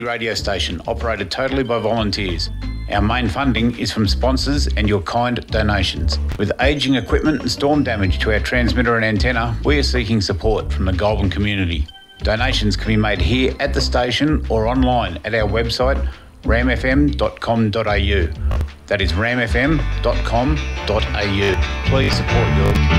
radio station operated totally by volunteers. Our main funding is from sponsors and your kind donations. With ageing equipment and storm damage to our transmitter and antenna, we are seeking support from the Goulburn community. Donations can be made here at the station or online at our website ramfm.com.au. That is ramfm.com.au. Please support your